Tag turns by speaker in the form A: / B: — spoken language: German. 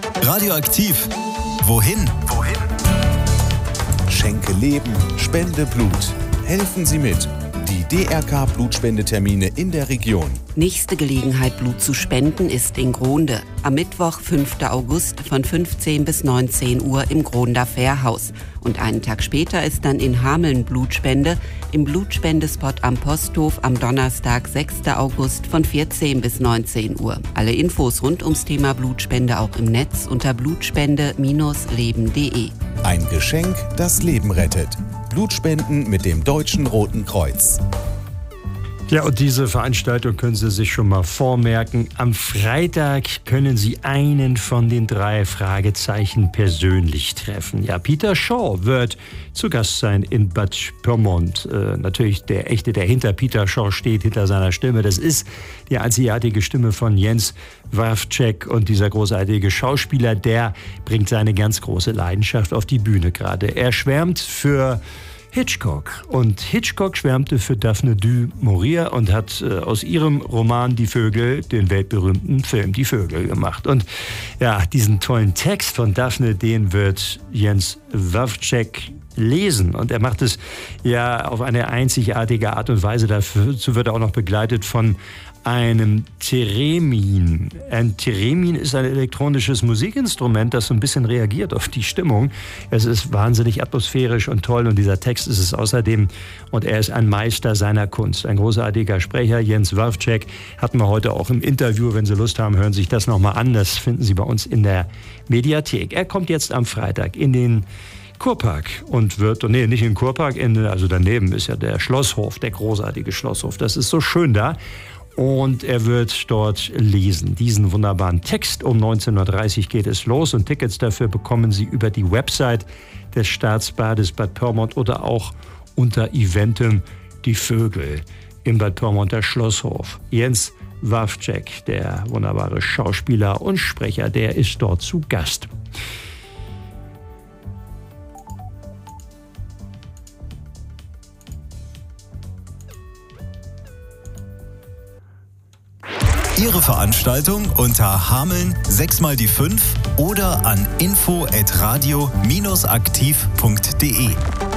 A: Radioaktiv. Wohin?
B: Schenke Leben, spende Blut. Helfen Sie mit. Die DRK-Blutspendetermine in der Region.
C: Nächste Gelegenheit, Blut zu spenden, ist in Gronde. Am Mittwoch, 5. August von 15 bis 19 Uhr im Gronder Fährhaus. Und einen Tag später ist dann in Hameln Blutspende im Blutspendespot am Posthof am Donnerstag, 6. August von 14 bis 19 Uhr. Alle Infos rund ums Thema Blutspende auch im Netz unter blutspende-leben.de.
B: Ein Geschenk, das Leben rettet. Blutspenden mit dem Deutschen Roten Kreuz.
D: Ja, und diese Veranstaltung können Sie sich schon mal vormerken. Am Freitag können Sie einen von den 3 Fragezeichen persönlich treffen. Ja, Peter Shaw wird zu Gast sein in Bad Pyrmont. Natürlich der Echte, der hinter Peter Shaw steht, hinter seiner Stimme. Das ist die einzigartige Stimme von Jens Wawrczeck. Und dieser großartige Schauspieler, der bringt seine ganz große Leidenschaft auf die Bühne gerade. Er schwärmt für Hitchcock. Und Hitchcock schwärmte für Daphne du Maurier und hat aus ihrem Roman Die Vögel den weltberühmten Film Die Vögel gemacht. Und ja, diesen tollen Text von Daphne, den wird Jens Wawrczeck lesen. Und er macht es ja auf eine einzigartige Art und Weise. Dazu wird er auch noch begleitet von einem Theremin. Ein Theremin ist ein elektronisches Musikinstrument, das so ein bisschen reagiert auf die Stimmung. Es ist wahnsinnig atmosphärisch und toll und dieser Text ist es außerdem und er ist ein Meister seiner Kunst. Ein großartiger Sprecher, Jens Wawrczeck, hatten wir heute auch im Interview. Wenn Sie Lust haben, hören Sie sich das nochmal an. Das finden Sie bei uns in der Mediathek. Er kommt jetzt am Freitag in den Kurpark und wird, nee, nicht im Kurpark, also daneben ist ja der Schlosshof, der großartige Schlosshof. Das ist so schön da. Und er wird dort lesen, diesen wunderbaren Text. Um 19.30 Uhr geht es los und Tickets dafür bekommen Sie über die Website des Staatsbades Bad Pyrmont oder auch unter Eventim Die Vögel im Bad Pyrmonter Schlosshof. Jens Wawrczeck, der wunderbare Schauspieler und Sprecher, der ist dort zu Gast.
A: Ihre Veranstaltung unter Hameln 6x5 oder an info@radio-aktiv.de.